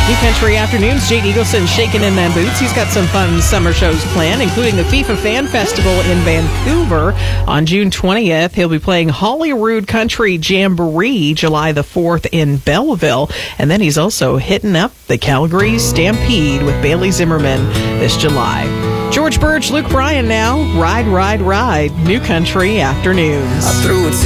New Country Afternoons, Jade Eagleson shaking in them boots. He's got some fun summer shows planned, including the FIFA Fan Festival in Vancouver on June 20th. He'll be playing Holyrood Country Jamboree July the 4th in Belleville. And then he's also hitting up the Calgary Stampede with Bailey Zimmerman this July. George Burge, Luke Bryan now. Ride, Ride, Ride. New Country Afternoons. I threw it